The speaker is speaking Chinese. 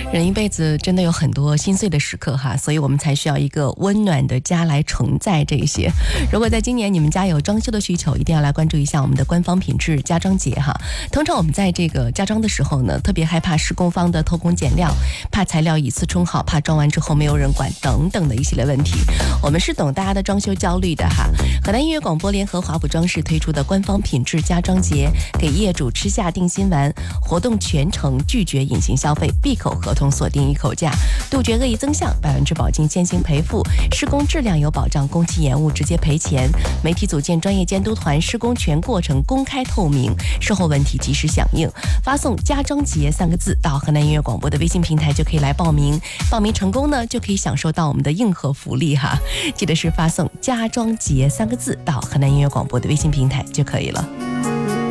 人一辈子真的有很多心碎的时刻哈，所以我们才需要一个温暖的家来承载这些。如果在今年你们家有装修的需求，一定要来关注一下我们的官方品质家装节哈。通常我们在这个家装的时候呢，特别害怕施工方的偷工减料，怕材料以次充好，怕装完之后没有人管等等的一系列问题。我们是懂大家的装修焦虑的哈。河南音乐广播联合华普装饰推出的官方品质家装节，给业主吃下定心丸，活动全程拒绝隐形消费，闭口合同锁定一口价，杜绝恶意增项，100%保金先行赔付，施工质量有保障，工期延误直接赔钱。媒体组建专业监督团，施工全过程公开透明，售后问题及时响应。发送家装节3个字到河南音乐广播的微信平台就可以来报名，报名成功呢就可以享受到我们的硬核福利哈。记得是发送家装节3个字到河南音乐广播的微信平台就可以了。